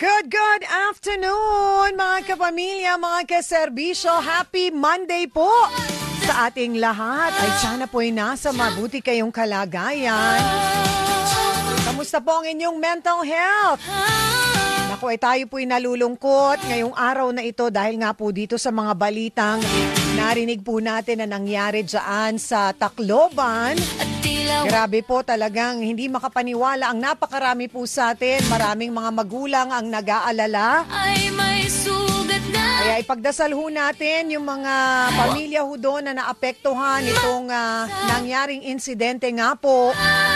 Good afternoon mga kapamilya, mga kaserbisyo. Happy Monday po sa ating lahat. Ay sana po'y nasa mabuti kayong kalagayan. Kamusta po ang inyong mental health? Naku, ay tayo po'y nalulungkot ngayong araw na ito dahil nga po dito sa mga balitang narinig po natin na nangyari dyan sa Tacloban. Grabe po, talagang hindi makapaniwala ang napakarami po sa atin. Maraming mga magulang ang nag-aalala. Kaya ipagdasal ho natin yung mga pamilya ho doon na naapektuhan itong nangyaring insidente nga po.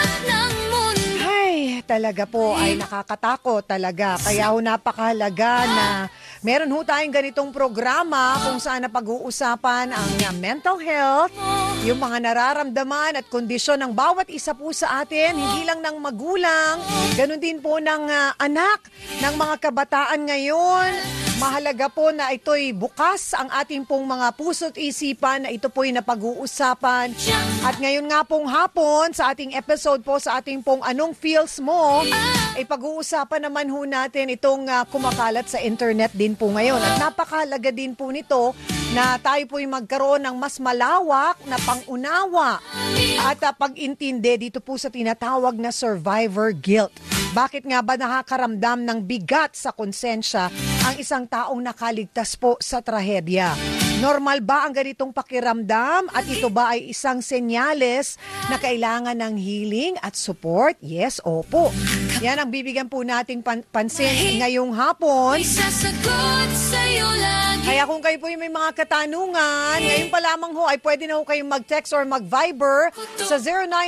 Ay, talaga po ay nakakatakot talaga. Kaya ho napakahalaga na meron ho tayong ganitong programa kung saan na pag-uusapan ang mental health, yung mga nararamdaman at kondisyon ng bawat isa po sa atin, hindi lang ng magulang, ganun din po ng anak, ng mga kabataan ngayon. Mahalaga po na ito'y bukas ang ating pong mga puso't isipan na ito po'y napag-uusapan. At ngayon nga pong hapon sa ating episode po sa ating pong Anong Feels Mo, ay pag-uusapan naman ho natin itong kumakalat sa internet din po ngayon. At napakahalaga din po nito na tayo po'y magkaroon ng mas malawak na pangunawa at pag-intindi dito po sa tinatawag na survivor guilt. Bakit nga ba nakakaramdam ng bigat sa konsensya ang isang taong nakaligtas po sa trahedya? Normal ba ang ganitong pakiramdam at ito ba ay isang senyales na kailangan ng healing at support? Yes, opo. Yan ang bibigyan po nating pansin ngayong hapon. Kaya kung kayo po may mga katanungan, ngayon pa lamang ho ay pwede na ho kayong mag-text or mag-Viber sa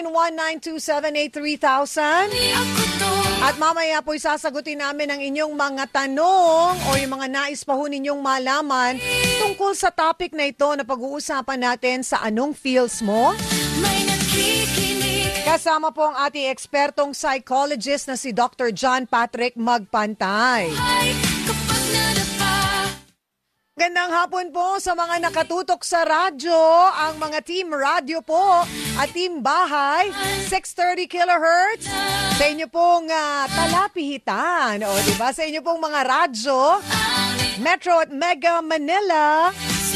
0919-278-3000. At mamaya po'y sasagutin namin ang inyong mga tanong o yung mga nais pa ho ninyong malaman tungkol sa topic na ito na pag-uusapan natin sa Anong Feels Mo? Kasama po ang ating ekspertong psychologist na si Dr. John Patrick Magpantay. Gandang hapon po sa mga nakatutok sa radyo, ang mga team radyo po at team bahay, 630 kHz. Sa inyo pong talapihitan, o diba? Sa inyo pong mga radyo, Metro at Mega Manila.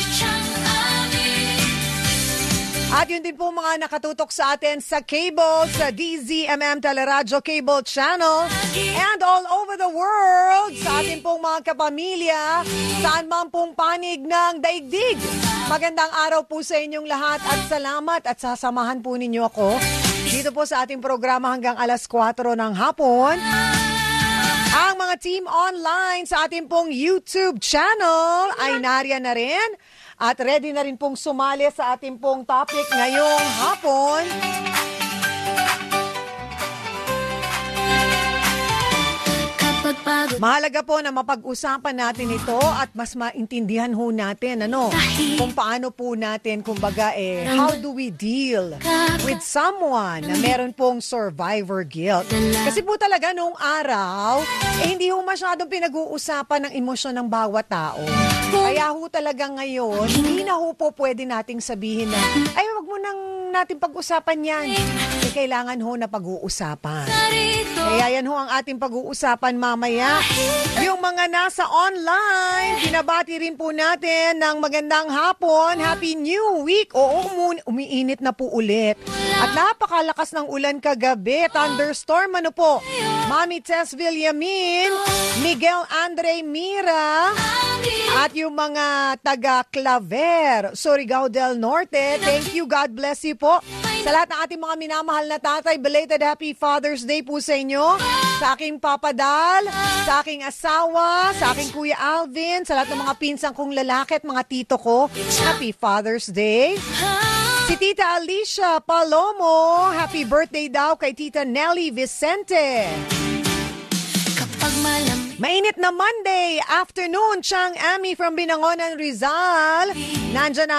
At yun din po mga nakatutok sa atin sa cable, sa DZMM Teleradyo Cable Channel, and all over the world, sa ating pong mga kapamilya, saan man pong panig ng daigdig. Magandang araw po sa inyong lahat at salamat at sasamahan po ninyo ako dito po sa ating programa hanggang alas 4 ng hapon. Ang mga team online sa ating pong YouTube channel ay nariyan na rin. At ready na rin pong sumali sa ating pong topic ngayong hapon. Mahalaga po na mapag-usapan natin ito at mas maintindihan ho natin kung paano po natin, kumbaga how do we deal with someone na meron pong survivor guilt. Kasi po talaga noong araw, hindi ho masyadong pinag-uusapan ng emosyon ng bawat tao. Kaya ho talaga ngayon, hindi na ho po pwede nating sabihin na, ay wag mo nang natin pag-usapan yan. Kailangan ho na pag-uusapan. Kaya yan ho ang ating pag-uusapan mamaya. Yung mga nasa online, binabati rin po natin ng magandang hapon. Happy New Week. Oo, umiinit na po ulit. At napakalakas ng ulan kagabi. Thunderstorm po. Mami Tess Villamin, Miguel Andre Mira, at yung mga taga-Claver, Surigao del Norte. Thank you. God bless you po. Sa lahat ng ating mga minamahal na tatay, belated Happy Father's Day po sa inyo. Sa aking papadal, sa aking asawa, sa aking Kuya Alvin, sa lahat ng mga pinsang kong lalaki at mga tito ko, Happy Father's Day. Si Tita Alicia Palomo, happy birthday daw kay Tita Nelly Vicente. Mainit na Monday afternoon, Chang Ami from Binangonan, Rizal. Nandyan na